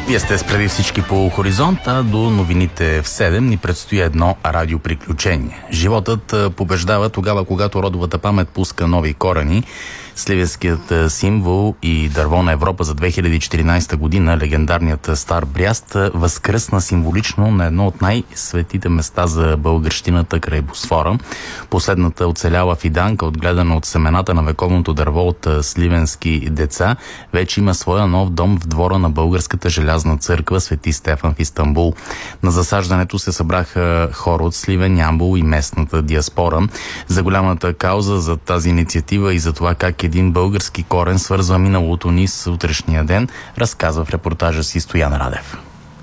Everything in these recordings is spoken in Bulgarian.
Вие сте преди всички по Хоризонта, до новините в 7 ни предстои едно радиоприключение. Животът побеждава тогава, когато родовата памет пуска нови корени. Сливенският символ и дърво на Европа за 2014 година, легендарният Стар бряст, възкръсна символично на едно от най-светите места за българщината край Босфора. Последната оцеляла фиданка, отгледана от семената на вековното дърво от сливенски деца, вече има своя нов дом в двора на българската желязна църква Свети Стефан в Истанбул. На засаждането се събраха хора от Сливен, Ямбол и местната диаспора. За голямата кауза за тази инициатива и за това как един български корен свързва миналото ни с утрешния ден, разказва в репортажа си Стоян Радев.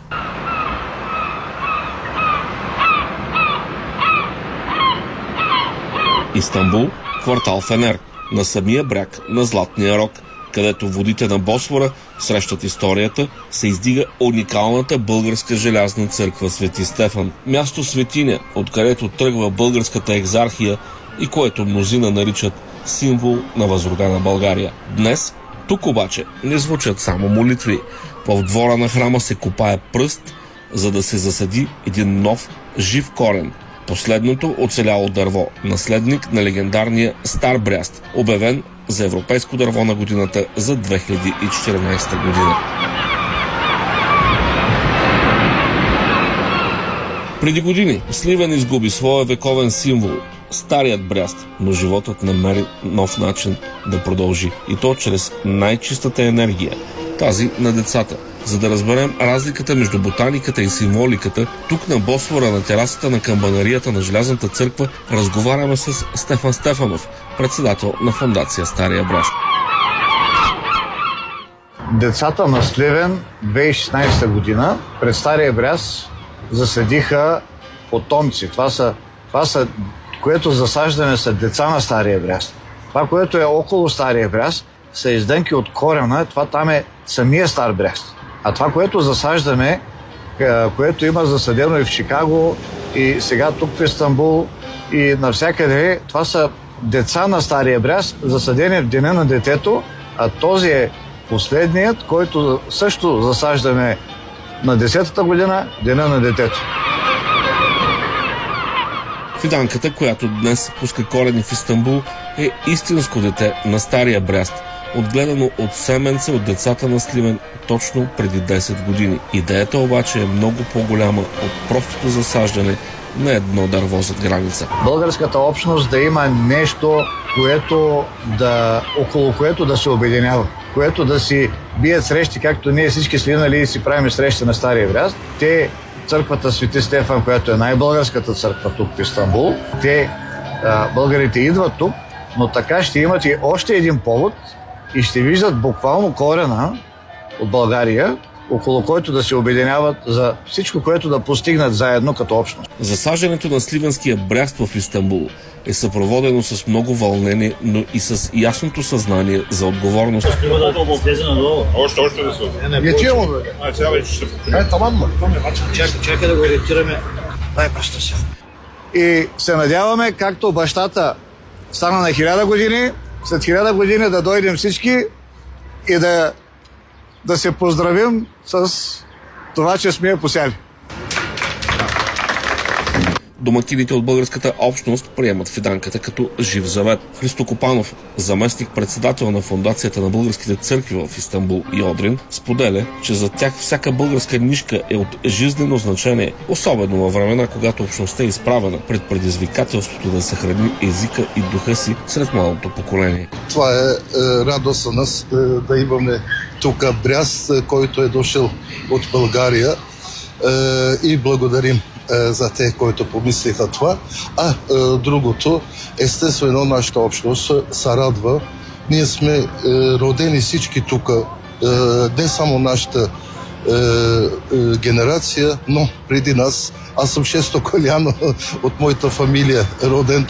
Истанбул, квартал Фенер, на самия бряг на Златния рог, където водите на Босфора срещат историята, се издига уникалната българска желязна църква Свети Стефан. Място светиня, откъдето тръгва българската екзархия и което мнозина наричат символ на възродена България. Днес, тук обаче, не звучат само молитви. В двора на храма се копае пръст, за да се засади един нов, жив корен. Последното оцеляло дърво, наследник на легендарния Стар бряст, обявен за европейско дърво на годината за 2014 година. Преди години Сливен изгуби своя вековен символ – Старият бряст, но животът намери нов начин да продължи. И то чрез най-чистата енергия – тази на децата. За да разберем разликата между ботаниката и символиката, тук на Босфора, на терасата на камбанарията на Желязната църква, разговаряме с Стефан Стефанов, председател на фондация Стария бряст. Децата на Сливен 2016 година пред Стария бряст засадиха потомци. Това са, което засаждане са деца на Стария бряст. Това, което е около Стария бряст, са издънки от корена, това там е самия Стар бряст. А това, което засаждаме, което има засадено и в Чикаго, и сега тук в Истанбул, и навсякъде, това са деца на Стария бряст, засадени в Деня на детето, а този е последният, който също засаждаме на 10-та година, Деня на детето. Фиданката, която днес пуска корени в Истанбул, е истинско дете на Стария бряст, отгледано от семенце от децата на Сливен точно преди 10 години. Идеята обаче е много по-голяма от простото засаждане на едно дърво зад граница. Българската общност да има нещо, около което да се обединява, което да си бият срещи, както ние всички свинали и си правим срещи на Стария бряст. Църквата Свети Стефан, която е най-българската църква тук в Истанбул, българите идват тук, но така ще имат и още един повод и ще виждат буквално корена от България, около който да се обединяват за всичко, което да постигнат заедно като общност. Засаждането на Сливенския бряст в Истанбул е съпроводено с много вълнение, но и с ясното съзнание за отговорност. Още да се. Чакай да го ретираме. Най-просто се. И се надяваме, както бащата стана на 1000 години, след 1000 години да дойдем всички и да се поздравим с това, че сме я посяли. Домакините от българската общност приемат фиданката като жив завет. Христо Копанов, заместник-председател на фондацията на българските църкви в Истанбул и Одрин, споделя, че за тях всяка българска нишка е от жизнено значение, особено във времена, когато общността е изправена пред предизвикателството да съхрани езика и духа си сред младото поколение. Това е радост за нас да имаме тук бряст, който е дошъл от България и благодарим за те, които помислиха това. Другото, естествено, нашата общност се радва. Ние сме родени всички тук, не само нашата генерация, но преди нас. Аз съм 6-то коляно от моята фамилия, роден